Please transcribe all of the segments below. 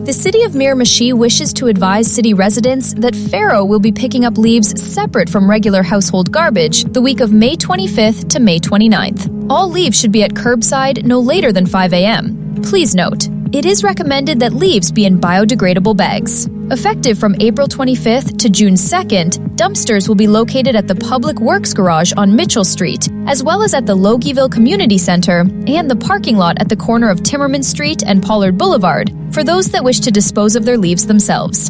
The city of Miramichi wishes to advise city residents that Faro will be picking up leaves separate from regular household garbage the week of May 25th to May 29th. All leaves should be at curbside no later than 5 a.m. Please note, it is recommended that leaves be in biodegradable bags. Effective from April 25th to June 2nd, dumpsters will be located at the Public Works Garage on Mitchell Street, as well as at the Logieville Community Center and the parking lot at the corner of Timmerman Street and Pollard Boulevard for those that wish to dispose of their leaves themselves.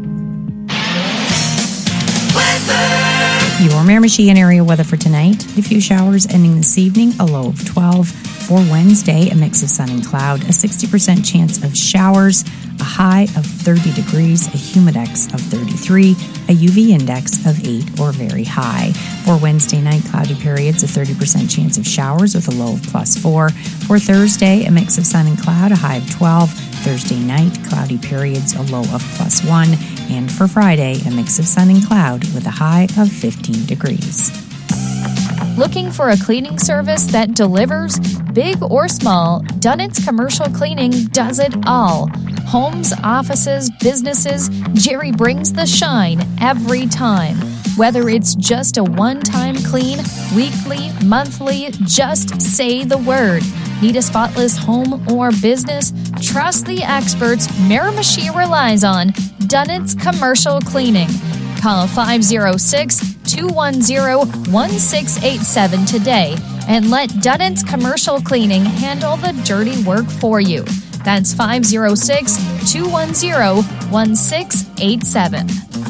Your Miramichi and area weather for tonight. A few showers ending this evening, a low of 12. For Wednesday, a mix of sun and cloud, a 60% chance of showers, a high of 30 degrees, a humidex of 33, a UV index of 8 or very high. For Wednesday night, cloudy periods, a 30% chance of showers with a low of +4. For Thursday, a mix of sun and cloud, a high of 12. Thursday night, cloudy periods, a low of +1. And for Friday, a mix of sun and cloud with a high of 15 degrees. Looking for a cleaning service that delivers? Big or small, Dunnett's Commercial Cleaning does it all. Homes, offices, businesses, Jerry brings the shine every time. Whether it's just a one-time clean, weekly, monthly, just say the word. Need a spotless home or business? Trust the experts Miramichi relies on. Dunnett's Commercial Cleaning. Call 506-210-1687 today and let Dunnett's Commercial Cleaning handle the dirty work for you. That's 506-210-1687.